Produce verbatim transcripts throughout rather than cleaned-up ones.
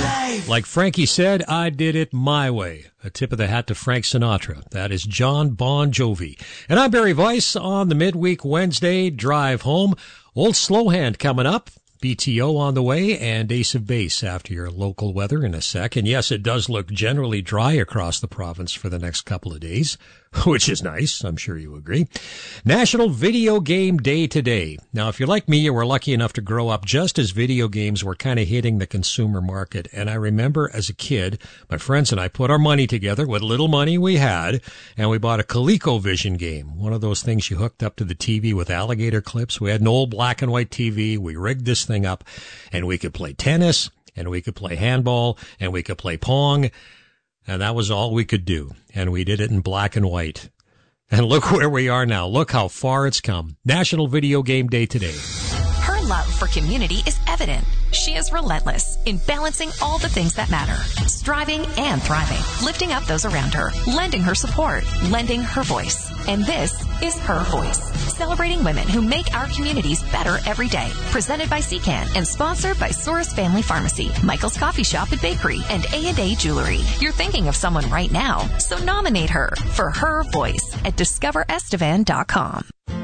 life. Like Frankie said, I did it my way. A tip of the hat to Frank Sinatra. That is John Bon Jovi. And I'm Barry Weiss on the midweek Wednesday drive home. Old Slowhand coming up. B T O on the way, and Ace of Base after your local weather in a sec. And yes, it does look generally dry across the province for the next couple of days, which is nice. I'm sure you agree. National Video Game Day today. Now, if you're like me, you were lucky enough to grow up just as video games were kind of hitting the consumer market. And I remember as a kid, my friends and I put our money together with little money we had, and we bought a ColecoVision game, one of those things you hooked up to the T V with alligator clips. We had an old black and white T V. We rigged this thing up, and we could play tennis, and we could play handball, and we could play Pong, and that was all we could do. And we did it in black and white. And look where we are now. Look how far it's come. National Video Game Day today. Her love for community is evident. She is relentless in balancing all the things that matter, striving and thriving, lifting up those around her, lending her support, lending her voice. And this is Her Voice, celebrating women who make our communities better every day. Presented by C CAN and sponsored by Soros Family Pharmacy, Michael's Coffee Shop and Bakery, and A and A Jewelry. You're thinking of someone right now, so nominate her for Her Voice at discover estevan dot com.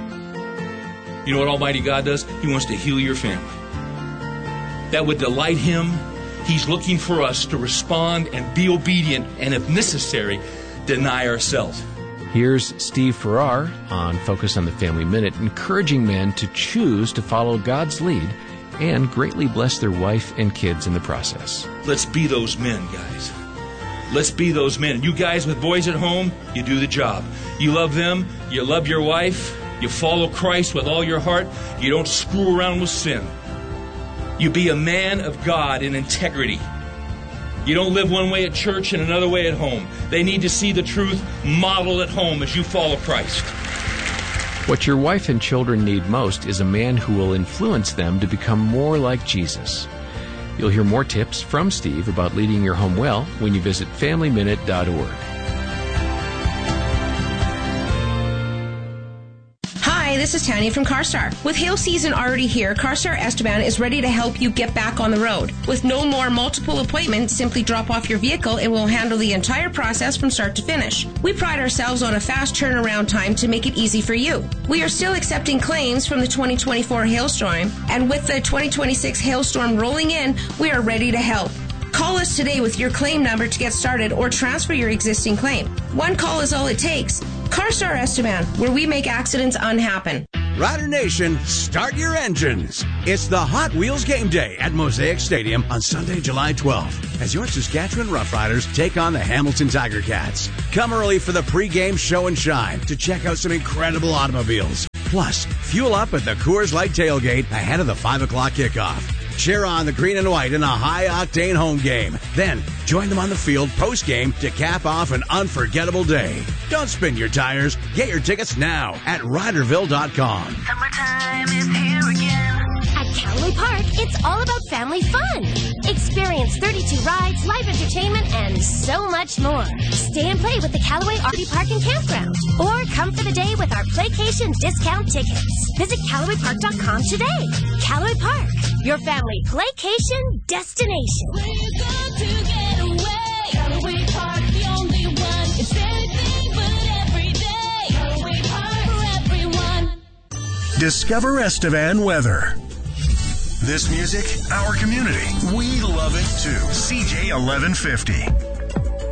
You know what Almighty God does? He wants to heal your family. That would delight Him. He's looking for us to respond and be obedient, and if necessary, deny ourselves. Here's Steve Farrar on Focus on the Family Minute, encouraging men to choose to follow God's lead and greatly bless their wife and kids in the process. Let's be those men, guys. Let's be those men. You guys with boys at home, you do the job. You love them. You love your wife. You follow Christ with all your heart. You don't screw around with sin. You be a man of God in integrity. You don't live one way at church and another way at home. They need to see the truth modeled at home as you follow Christ. What your wife and children need most is a man who will influence them to become more like Jesus. You'll hear more tips from Steve about leading your home well when you visit family minute dot org. Hi, this is Tanya from CarStar. With hail season already here, CarStar Esteban is ready to help you get back on the road. With no more multiple appointments, simply drop off your vehicle and we'll handle the entire process from start to finish. We pride ourselves on a fast turnaround time to make it easy for you. We are still accepting claims from the twenty twenty-four hailstorm, and with the twenty twenty-six hailstorm rolling in, we are ready to help. Call us today with your claim number to get started or transfer your existing claim. One call is all it takes. CarStar Esteban, where we make accidents unhappen. Rider Nation, start your engines. It's the Hot Wheels Game Day at Mosaic Stadium on Sunday, July twelfth, as your Saskatchewan Roughriders take on the Hamilton Tiger Cats. Come early for the pregame show and shine to check out some incredible automobiles. Plus, fuel up at the Coors Light tailgate ahead of the five o'clock kickoff. Cheer on the green and white in a high-octane home game. Then, join them on the field post-game to cap off an unforgettable day. Don't spin your tires. Get your tickets now at riderville dot com. Summertime is here again. At Callaway Park, it's all about family fun. Experience thirty-two rides, live entertainment, and so much more. Stay and play with the Callaway R V Park and Campground. Or come for the day with our Playcation discount tickets. Visit Callaway Park dot com today. Callaway Park, your family Playcation destination. We're going to get away. Callaway Park, the only one. It's anything but every day. Callaway Park for everyone. Discover Estevan weather. This music, our community. We love it too. C J eleven fifty.